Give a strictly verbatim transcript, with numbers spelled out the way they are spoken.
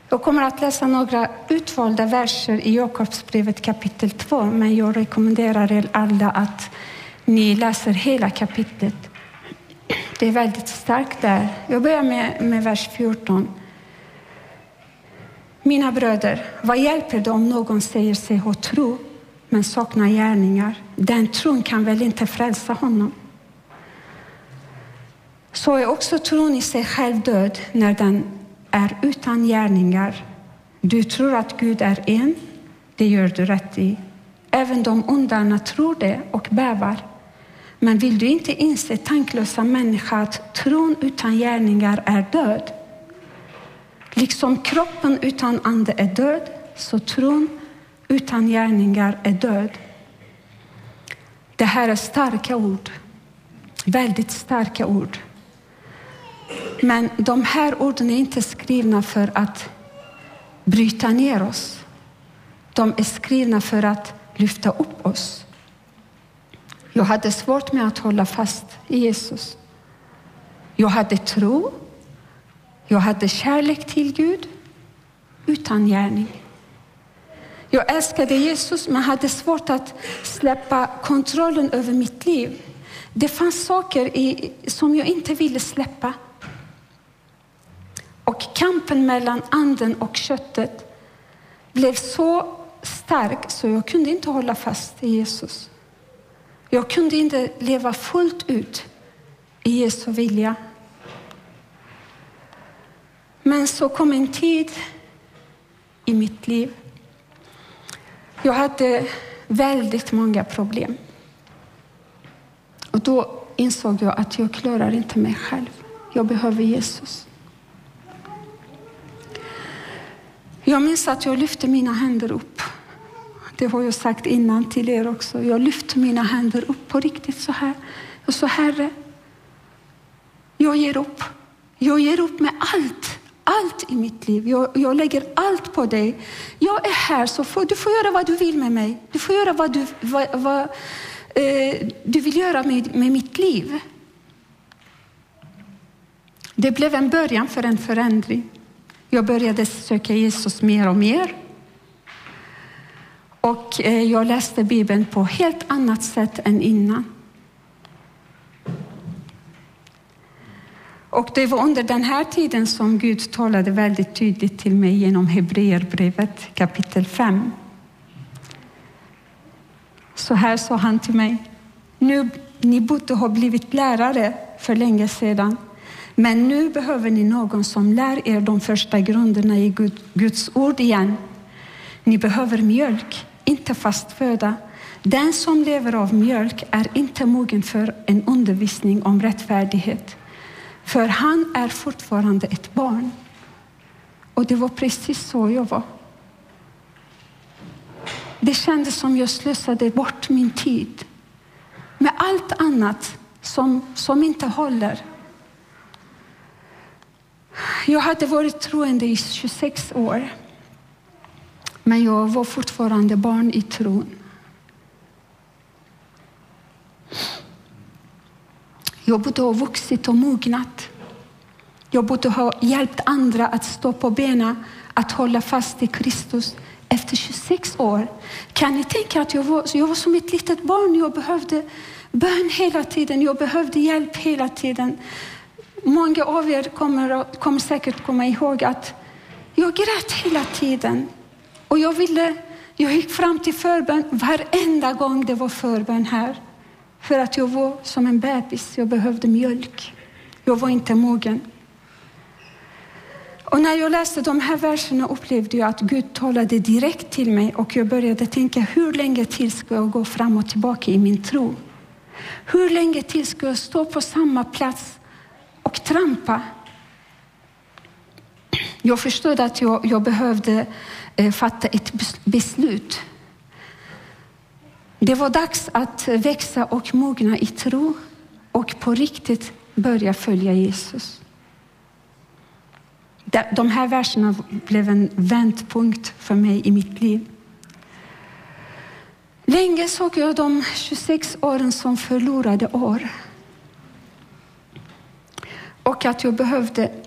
Jag kommer att läsa några utvalda verser i Jakobsbrevet kapitel två, men jag rekommenderar er alla att ni läser hela kapitlet. Det är väldigt starkt där. Jag börjar med, med vers fjorton. Mina bröder, vad hjälper det om någon säger sig ha tro men saknar gärningar? Den tron kan väl inte frälsa honom? Så är också tron i sig själv död när den är utan gärningar. Du tror att Gud är en, det gör du rätt i. Även de ondarna tror det och bävar. Men vill du inte inse, tanklösa människa, att tron utan gärningar är död? Liksom kroppen utan ande är död, så tron utan gärningar är död. Det här är starka ord. Väldigt starka ord. Men de här orden är inte skrivna för att bryta ner oss. De är skrivna för att lyfta upp oss. Jag hade svårt med att hålla fast i Jesus. Jag hade tro. Jag hade kärlek till Gud utan gärning. Jag älskade Jesus men hade svårt att släppa kontrollen över mitt liv. Det fanns saker i, som jag inte ville släppa. Och kampen mellan anden och köttet blev så stark så jag kunde inte hålla fast i Jesus. Jag kunde inte leva fullt ut i Jesu vilja. Men så kom en tid i mitt liv. Jag hade väldigt många problem. Och då insåg jag att jag klarar inte mig själv. Jag behöver Jesus. Jag minns att jag lyfte mina händer upp. Det har jag sagt innan till er också. Jag lyfte mina händer upp på riktigt så här. Och så, Herre, jag ger upp. Jag ger upp med allt. Allt i mitt liv. Jag, jag lägger allt på dig. Jag är här, så får, du får göra vad du vill med mig. Du får göra vad du, vad, vad, eh, du vill göra med, med mitt liv. Det blev en början för en förändring. Jag började söka Jesus mer och mer. Och eh, jag läste Bibeln på helt annat sätt än innan. Och det var under den här tiden som Gud talade väldigt tydligt till mig genom Hebreerbrevet kapitel fem. Så här sa han till mig. Nu, ni borde ha blivit lärare för länge sedan. Men nu behöver ni någon som lär er de första grunderna i Gud, Guds ord igen. Ni behöver mjölk, inte fast föda. Den som lever av mjölk är inte mogen för en undervisning om rättfärdighet. För han är fortfarande ett barn. Och det var precis så jag var. Det kändes som jag slösade bort min tid. Med allt annat som, som inte håller. Jag hade varit troende i tjugosex år. Men jag var fortfarande barn i tron. Jag borde ha vuxit och mognat. Jag borde ha hjälpt andra att stå på benen, att hålla fast i Kristus efter tjugosex år. Kan ni tänka att jag var, jag var som ett litet barn. Jag behövde bön hela tiden. Jag behövde hjälp hela tiden. Många av er kommer, kommer säkert komma ihåg att jag grät hela tiden. Och jag ville, jag gick fram till förbön varenda gång det var förbön här. För att jag var som en bebis. Jag behövde mjölk. Jag var inte mogen. Och när jag läste de här verserna upplevde jag att Gud talade direkt till mig. Och jag började tänka, hur länge till ska jag gå fram och tillbaka i min tro? Hur länge till ska jag stå på samma plats och trampa? Jag förstod att jag, jag behövde eh, fatta ett beslut. Det var dags att växa och mogna i tro och på riktigt börja följa Jesus. De här verserna blev en vändpunkt för mig i mitt liv. Länge såg jag de tjugosex åren som förlorade år. Och att jag behövde